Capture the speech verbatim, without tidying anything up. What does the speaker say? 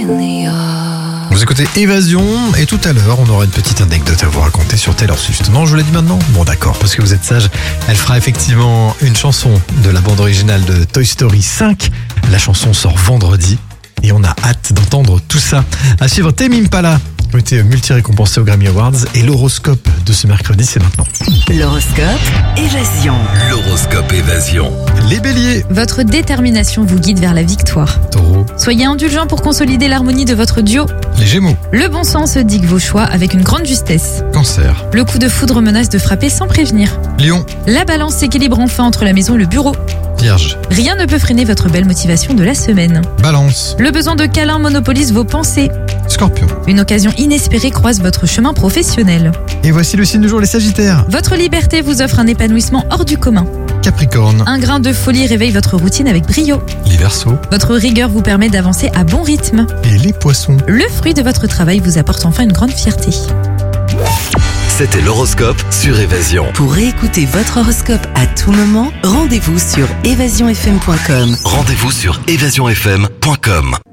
Vous écoutez Évasion et tout à l'heure, on aura une petite anecdote à vous raconter sur Taylor Swift. Non, je vous l'ai dit maintenant ? Bon, d'accord, parce que vous êtes sage. Elle fera effectivement une chanson de la bande originale de Toy Story cinq. La chanson sort vendredi et on a hâte d'entendre tout ça. À suivre, Tame Impala, qui ont été multi-récompensés aux Grammy Awards. Et l'horoscope de ce mercredi, c'est maintenant. L'horoscope Évasion. L'horoscope Évasion. Les béliers, Votre détermination vous guide vers la victoire. taureaux, Soyez indulgents pour consolider l'harmonie de votre duo. les gémeaux, Le bon sens dicte vos choix avec une grande justesse. cancer, Le coup de foudre menace de frapper sans prévenir. lion, La balance s'équilibre enfin entre la maison et le bureau. vierge, Rien ne peut freiner votre belle motivation de la semaine. balance, Le besoin de câlin monopolise vos pensées. scorpion. Une occasion inespérée croise votre chemin professionnel. Et voici le signe du jour, les sagittaires. Votre liberté vous offre un épanouissement hors du commun. Capricorne, Un grain de folie réveille votre routine avec brio. les verseaux Votre rigueur vous permet d'avancer à bon rythme. et les poissons. Le fruit de votre travail vous apporte enfin une grande fierté. C'était l'horoscope sur Évasion. Pour réécouter votre horoscope à tout moment, rendez-vous sur évasion f m point com. Rendez-vous sur évasion f m point com.